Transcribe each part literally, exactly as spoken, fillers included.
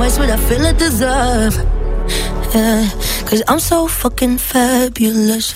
twice what I feel I deserve. Yeah, cause I'm so fucking fabulous.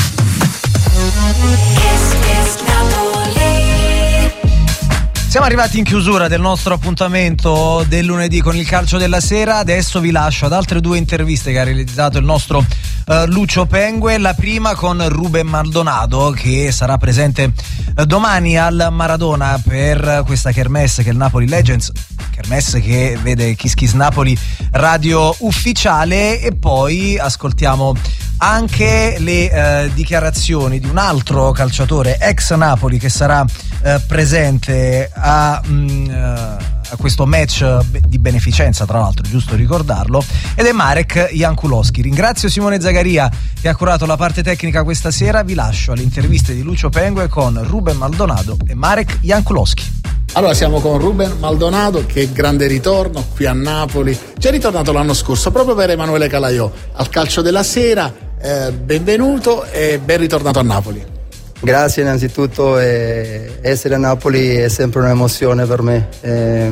Kiss, kiss, Napoli. Siamo arrivati in chiusura del nostro appuntamento del lunedì con il calcio della sera. Adesso vi lascio ad altre due interviste che ha realizzato il nostro uh, Lucio Pengue. La prima con Ruben Maldonado, che sarà presente uh, domani al Maradona per questa kermesse che è il Napoli Legends, kermesse che vede Kiss Kiss Napoli radio ufficiale. E poi ascoltiamo anche le uh, dichiarazioni di un altro calciatore ex Napoli che sarà uh, presente a, mm, a questo match di beneficenza, tra l'altro, giusto ricordarlo, ed è Marek Jankulowski. Ringrazio Simone Zagaria che ha curato la parte tecnica questa sera. Vi lascio alle interviste di Lucio Pengue con Ruben Maldonado e Marek Jankulowski. Allora siamo con Ruben Maldonado, che è grande ritorno qui a Napoli, già ritornato l'anno scorso proprio per Emanuele Calaiò al calcio della sera. Eh, benvenuto e ben ritornato a Napoli. Grazie innanzitutto, eh, essere a Napoli è sempre un'emozione per me, eh,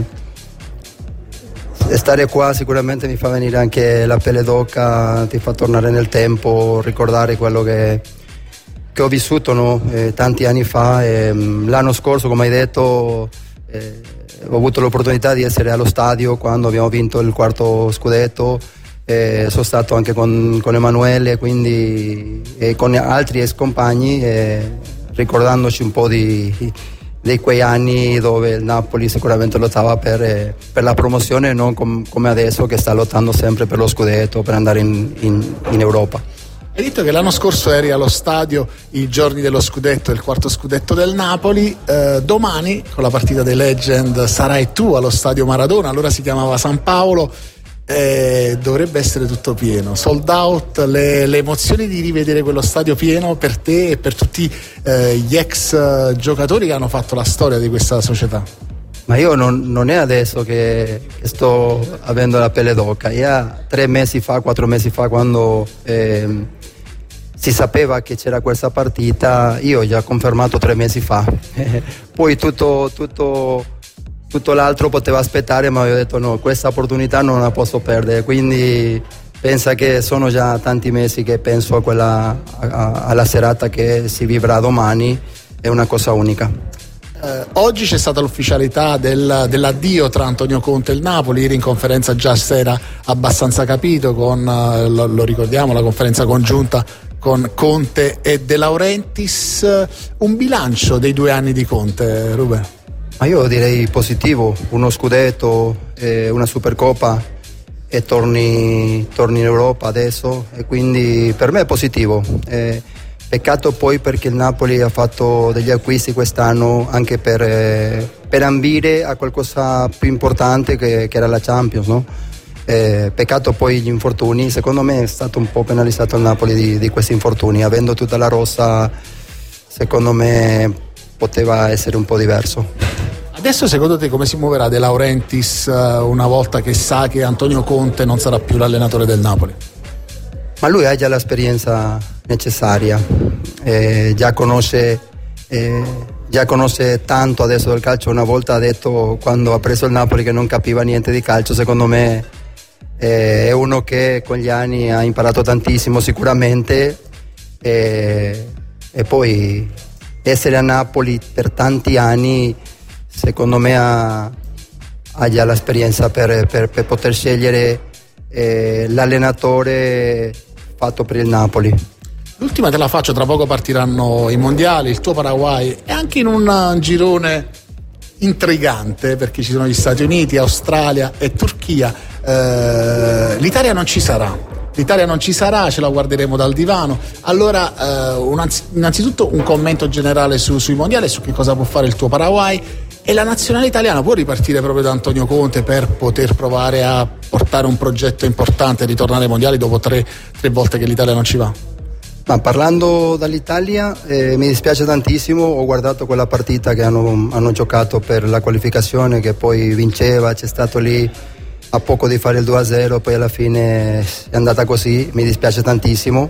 stare qua sicuramente mi fa venire anche la pelle d'oca, ti fa tornare nel tempo, ricordare quello che, che ho vissuto, no? eh, tanti anni fa. eh, l'anno scorso, come hai detto, eh, ho avuto l'opportunità di essere allo stadio quando abbiamo vinto il quarto scudetto. Eh, sono stato anche con, con Emanuele, quindi e con altri ex compagni, eh, ricordandoci un po' di, di quei anni dove il Napoli sicuramente lottava per, eh, per la promozione, non com, come adesso che sta lottando sempre per lo scudetto, per andare in, in, in Europa. Hai detto che l'anno scorso eri allo stadio i giorni dello scudetto, il quarto scudetto del Napoli. Eh, domani con la partita dei Legend sarai tu allo stadio Maradona, allora si chiamava San Paolo. Eh, dovrebbe essere tutto pieno, sold out, le, le emozioni di rivedere quello stadio pieno per te e per tutti eh, gli ex eh, giocatori che hanno fatto la storia di questa società. Ma io non, non è adesso che, che sto avendo la pelle d'oca, io tre mesi fa, quattro mesi fa, quando eh, si sapeva che c'era questa partita, io ho già confermato tre mesi fa. Poi tutto, tutto tutto l'altro poteva aspettare, ma ho detto no, questa opportunità non la posso perdere, quindi pensa che sono già tanti mesi che penso a quella, a, alla serata che si vivrà domani, è una cosa unica. Eh, oggi c'è stata l'ufficialità del, dell'addio tra Antonio Conte e il Napoli. Ieri in conferenza già si era abbastanza capito, con lo, lo ricordiamo, la conferenza congiunta con Conte e De Laurentiis. Un bilancio dei due anni di Conte, Ruben? Ma io direi positivo, uno scudetto, eh, una Supercoppa e torni, torni in Europa adesso, e quindi per me è positivo. Eh, peccato poi perché il Napoli ha fatto degli acquisti quest'anno anche per, eh, per ambire a qualcosa più importante che, che era la Champions, no? Eh, peccato poi gli infortuni, secondo me è stato un po' penalizzato il Napoli di, di questi infortuni, avendo tutta la rossa secondo me poteva essere un po' diverso. Adesso secondo te come si muoverà De Laurentiis una volta che sa che Antonio Conte non sarà più l'allenatore del Napoli? Ma lui ha già l'esperienza necessaria, eh, già conosce eh, già conosce tanto adesso del calcio. Una volta ha detto, quando ha preso il Napoli, che non capiva niente di calcio. Secondo me eh, è uno che con gli anni ha imparato tantissimo sicuramente, eh, e poi essere a Napoli per tanti anni secondo me ha, ha già l'esperienza per, per, per poter scegliere eh, l'allenatore fatto per il Napoli. L'ultima te la faccio, tra poco partiranno i mondiali, il tuo Paraguay è anche in un girone intrigante perché ci sono gli Stati Uniti, Australia e Turchia. Eh, l'Italia non ci sarà. L'Italia non ci sarà, ce la guarderemo dal divano. Allora, eh, un, innanzitutto un commento generale su, sui mondiali e su che cosa può fare il tuo Paraguay. E la nazionale italiana può ripartire proprio da Antonio Conte per poter provare a portare un progetto importante e ritornare ai mondiali dopo tre, tre volte che l'Italia non ci va? Ma parlando dall'Italia, eh, mi dispiace tantissimo. Ho guardato quella partita che hanno, hanno giocato per la qualificazione, che poi vinceva, c'è stato lì a poco di fare il due a zero, poi alla fine è andata così, mi dispiace tantissimo.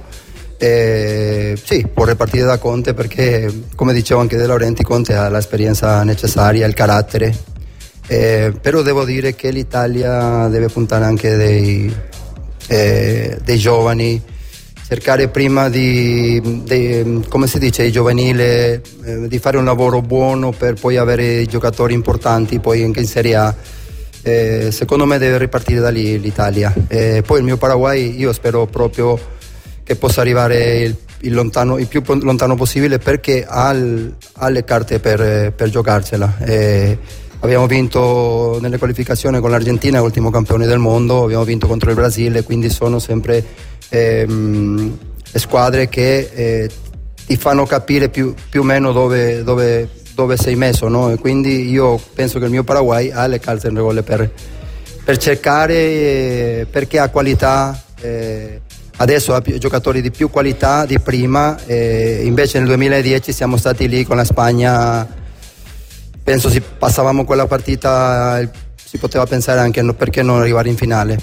Eh, sì, può ripartire da Conte perché, come dicevo anche De Laurenti, Conte ha l'esperienza necessaria, il carattere, eh, però devo dire che l'Italia deve puntare anche dei, eh, dei giovani, cercare prima di, di come si dice, di giovanile, eh, di fare un lavoro buono per poi avere giocatori importanti poi anche in Serie A. Eh, secondo me deve ripartire da lì l'Italia. Eh, poi il mio Paraguay io spero proprio che possa arrivare il, il, lontano, il più lontano possibile, perché ha, il, ha le carte per, per giocarsela. Eh, abbiamo vinto nelle qualificazioni con l'Argentina, ultimo campione del mondo, abbiamo vinto contro il Brasile, quindi sono sempre ehm, squadre che eh, ti fanno capire più, più o meno dove, dove, dove sei messo, no? E quindi io penso che il mio Paraguay ha le carte in regola per, per cercare, eh, perché ha qualità. Eh, Adesso ha giocatori di più qualità di prima, eh, invece nel duemiladieci siamo stati lì con la Spagna, penso si passavamo quella partita, si poteva pensare anche no, perché non arrivare in finale.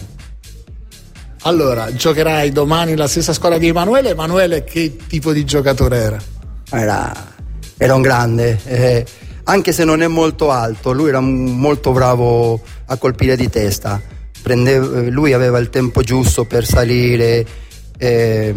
Allora, giocherai domani la stessa squadra di Emanuele. Emanuele che tipo di giocatore era? Era, era un grande, eh, anche se non è molto alto, lui era molto bravo a colpire di testa. Prendeva, lui aveva il tempo giusto per salire, e,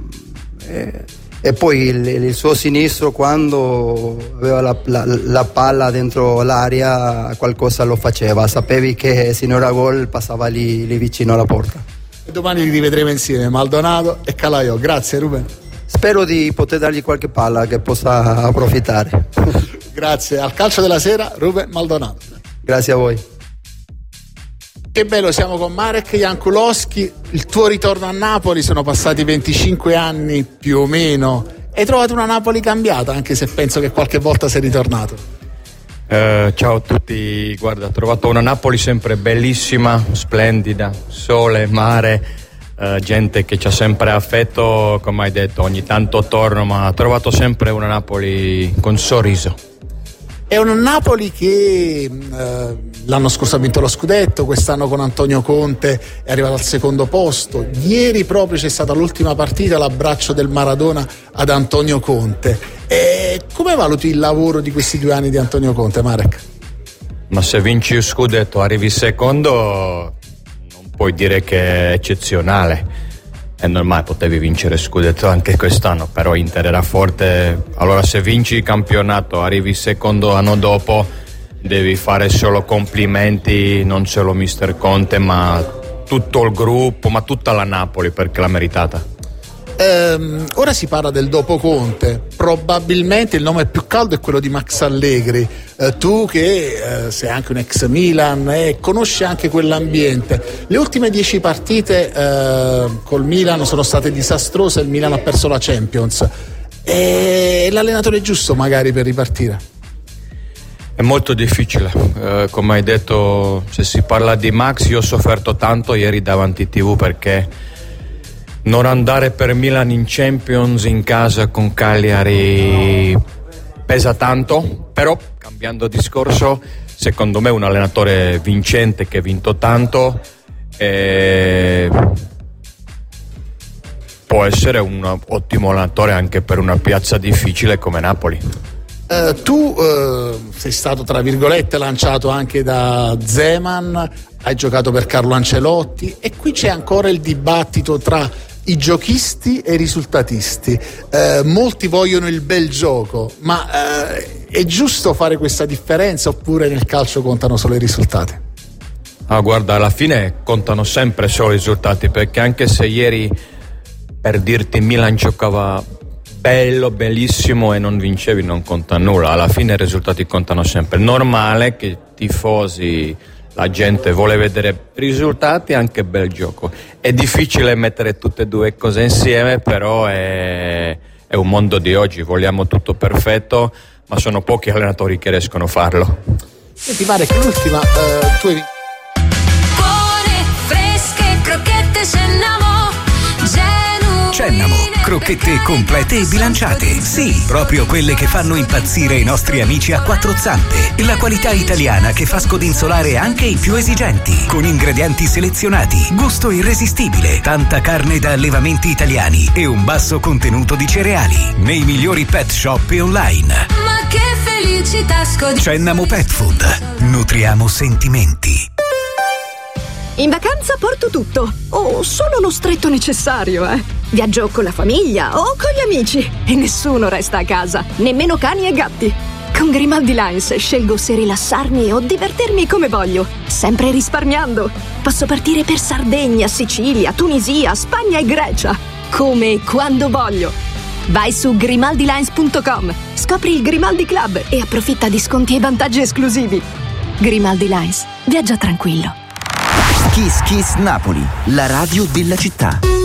e, e poi il, il suo sinistro, quando aveva la, la, la palla dentro l'aria, qualcosa lo faceva, sapevi che se non era gol passava lì, lì vicino alla porta. E domani li rivedremo insieme, Maldonado e Calaiò. Grazie Ruben. Spero di poter dargli qualche palla che possa approfittare. Grazie. Al calcio della sera Ruben Maldonado. Grazie a voi. Che bello, siamo con Marek Jankulowski. Il tuo ritorno a Napoli, sono passati venticinque anni più o meno. Hai trovato una Napoli cambiata, anche se penso che qualche volta sei ritornato. Uh, ciao a tutti, guarda, ho trovato una Napoli sempre bellissima, splendida, sole, mare, uh, gente che ci ha sempre affetto, come hai detto, ogni tanto torno, ma ho trovato sempre una Napoli con sorriso. È un Napoli che eh, l'anno scorso ha vinto lo scudetto, quest'anno con Antonio Conte è arrivato al secondo posto. Ieri proprio c'è stata l'ultima partita, l'abbraccio del Maradona ad Antonio Conte. E come valuti il lavoro di questi due anni di Antonio Conte, Marek? Ma se vinci lo scudetto, arrivi secondo, non puoi dire che è eccezionale. È normale, potevi vincere scudetto anche quest'anno, però Inter era forte. Allora se vinci il campionato, arrivi secondo l'anno dopo, devi fare solo complimenti, non solo mister Conte, ma tutto il gruppo, ma tutta la Napoli, perché l'ha meritata. Ehm, ora si parla del dopo Conte, probabilmente il nome più caldo è quello di Max Allegri. Eh, tu che eh, sei anche un ex Milan e eh, conosci anche quell'ambiente, le ultime dieci partite eh, col Milan sono state disastrose, il Milan ha perso la Champions. È l'allenatore giusto magari per ripartire? È molto difficile, eh, come hai detto, se si parla di Max, io ho sofferto tanto ieri davanti tivù, perché non andare per Milan in Champions in casa con Cagliari pesa tanto, però cambiando discorso, secondo me un allenatore vincente che ha vinto tanto eh, può essere un ottimo allenatore anche per una piazza difficile come Napoli. Uh, tu uh, sei stato tra virgolette lanciato anche da Zeman, hai giocato per Carlo Ancelotti e qui c'è ancora il dibattito tra i giochisti e i risultatisti. Uh, molti vogliono il bel gioco, ma uh, è giusto fare questa differenza oppure nel calcio contano solo i risultati? Ah, guarda, alla fine contano sempre solo i risultati, perché anche se ieri, per dirti, Milan giocava bello, bellissimo e non vincevi, non conta nulla. Alla fine i risultati contano sempre. È normale che tifosi, la gente vuole vedere risultati e anche bel gioco. È difficile mettere tutte e due cose insieme, però è, è un mondo di oggi, vogliamo tutto perfetto, ma sono pochi allenatori che riescono a farlo. E ti pare che l'ultima uh, tu hai... Buone, fresche, crocchette Cennamo, Cennamo, crocchette complete e bilanciate. Sì, proprio quelle che fanno impazzire i nostri amici a quattro zampe. La qualità italiana che fa scodinzolare anche i più esigenti. Con ingredienti selezionati, gusto irresistibile, tanta carne da allevamenti italiani e un basso contenuto di cereali. Nei migliori pet shop e online. ma che felicità scodi. Cennamo Pet Food. Nutriamo sentimenti. In vacanza porto tutto, o solo lo stretto necessario, eh. Viaggio con la famiglia o con gli amici e nessuno resta a casa, nemmeno cani e gatti. Con Grimaldi Lines scelgo se rilassarmi o divertirmi come voglio, sempre risparmiando. Posso partire per Sardegna, Sicilia, Tunisia, Spagna e Grecia, come e quando voglio. Vai su grimaldi lines punto com, scopri il Grimaldi Club e approfitta di sconti e vantaggi esclusivi. Grimaldi Lines, viaggia tranquillo. Kiss Kiss Napoli, la radio della città.